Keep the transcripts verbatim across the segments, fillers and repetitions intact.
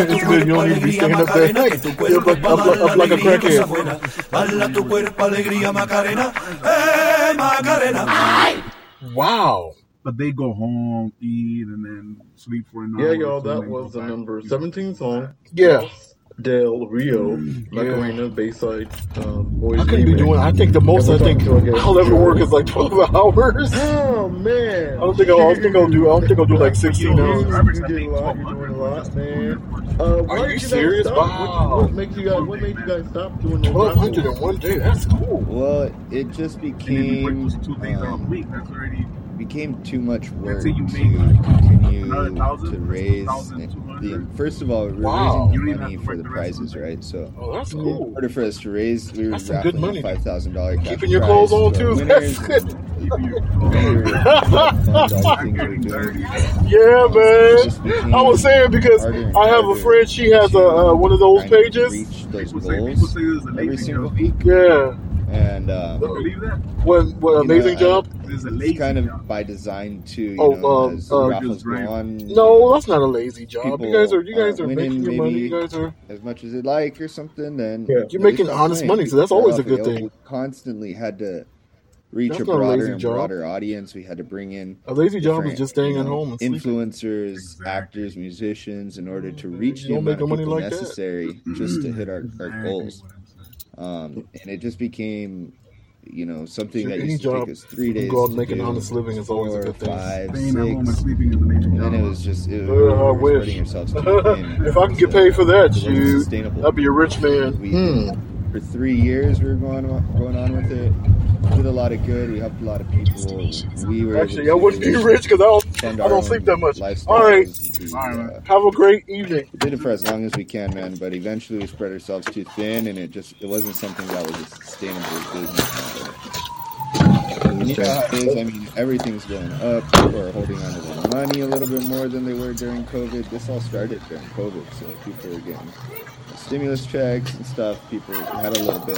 It's good. You don't need to be standing up there. You're up, like- up, like- up like a crackhead. Bala tu cuerpo, alegría, Macarena. Eh, Macarena. Wow. But they go home, eat, and then sleep for an hour. Yeah, y'all, or two, and that then was go the back, number you know. seventeen song. Yeah. Del Rio, Yeah. Macarena, Bayside, um, Boys. I couldn't be Remix. doing. I think the most I And we're think talking to our guest, I'll ever Joe. work is like twelve hours. Oh man! I don't think I'll. I think I'll do. I don't think I'll do like sixteen You, hours. you did a lot. You're doing a lot, man. Uh, why Are did you guys serious? stop? Wow. What, what makes you guys? What made you guys stop doing the Twelve hundred in one day. That's cool. Well, it just And then you work became those two things out a um, week. That's already. became too much work Let's say to you make continue another thousand, to that's raise. two thousand two hundred. The, first of all, we were Wow. raising You the don't even money have to for work the the rest of prizes, the day. right? So Oh, that's in cool. order for us to raise, we were That's some good raffling money. a five thousand dollar cash Keeping your prize clothes on to too. our That's winners. good. And we were fund all the things we were doing. Yeah, Um, it man. just became I was saying because harder and I have a harder friend. She has a to uh, one of those kind of pages. reach those People say, people goals say this is a every lazy single job. week, Yeah. and um, You believe that? What? What? You know, Amazing I- job. This is a it's lazy kind of job. by design too. You Oh, know, um, as uh, raffles just go grind. on. you No, know, that's not a lazy job. You people guys are. You guys aren't are winning making your money. maybe You guys are. as much as they like or something. Then Yeah. You're they making stop honest playing. money, so that's We're always off a good it. thing. We constantly had to reach That's a not a broader lazy and job. broader audience. We had to bring in A lazy job is different, just staying you at know, home and sleeping. influencers, Exactly. actors, musicians, in order to reach You the don't make amount of no money people like that. necessary just to hit our, our Exactly goals. what I'm saying. Um, and it just became, you know, something Sure, that any used to job, take us three you can days go out to and make an do, honest living is always a four, good thing. five, Staying at home and six, sleeping is a lazy and job. then it was just, it, Uh, we I were wish. spreading ourselves too thin. If I could get paid for that, It wasn't shoot, sustainable. I'd be a rich man. We, Hmm. For three years, we were going on, going on with it. Did a lot of good. We helped a lot of people. We were Actually, I able wouldn't be to rich because I don't. fund I our don't own sleep that much. lifestyles. All right. We, All right, uh, Have a great evening. we did it for as long as we can, man. But eventually, we spread ourselves too thin, and it just it wasn't something that was a sustainable business model. Yeah, it is. I mean, everything's going up. People are holding on to their money a little bit more than they were during COVID. This all started during COVID, so people were getting stimulus checks and stuff. People had a little bit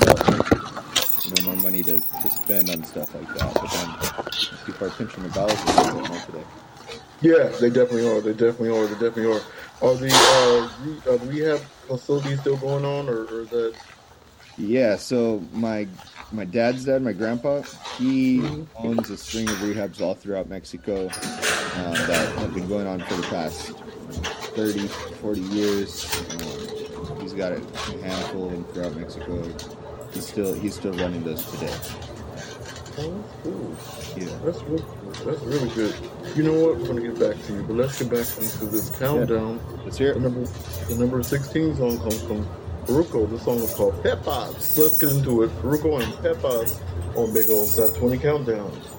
of, you know, more money to, to spend on stuff like that. But then people are pinching their balls a little bit more today. Yeah, they definitely are. They definitely are. They definitely are. Are the uh, re- uh, the rehab facilities still going on, or, or is that? Yeah, so my my dad's dad, my grandpa, he owns a string of rehabs all throughout Mexico um, that have been going on for the past thirty, forty years. Um, he's got a handful of them throughout Mexico. He's still he's still running those today. Oh, cool. Yeah. That's really, that's really good. You know what? We're gonna get back to you, but let's get back into this countdown. Let's hear The it. number, the number sixteen song comes from Faruko. The song is called Pepas. Let's get into it. Faruko and Pepas on Big Old Set twenty Countdown.